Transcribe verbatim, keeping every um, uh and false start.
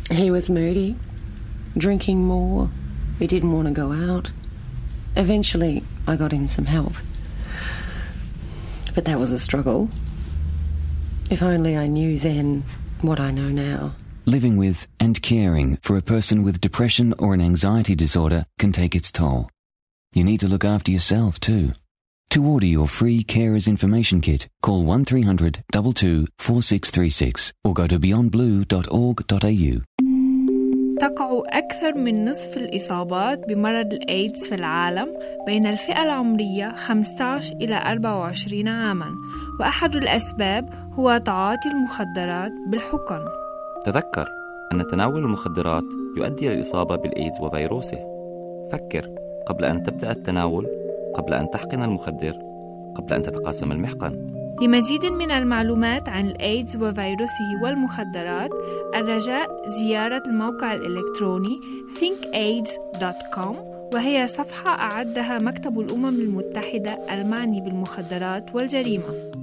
He was moody, drinking more. He didn't want to go out. Eventually, I got him some help. But that was a struggle. If only I knew then what I know now. Living with and caring for a person with depression or an anxiety disorder can take its toll. You need to look after yourself too. To order your free Carers Information Kit, call one three hundred, two two, four six three six or go to beyond blue dot org dot a u. تقع أكثر من نصف الإصابات بمرض الإيدز في العالم بين الفئة العمرية خمسة عشر إلى أربعة وعشرين عاماً، وأحد الأسباب هو تعاطي المخدرات بالحقن. تذكر أن تناول المخدرات يؤدي إلى الإصابة بالإيدز وفيروسه. فكر قبل أن تبدأ التناول، قبل أن تحقن المخدر، قبل أن تتقاسم المحقن. لمزيد من المعلومات عن الإيدز وفيروسه والمخدرات، الرجاء زيارة الموقع الإلكتروني think aids dot com، وهي صفحة أعدها مكتب الأمم المتحدة المعني بالمخدرات والجريمة.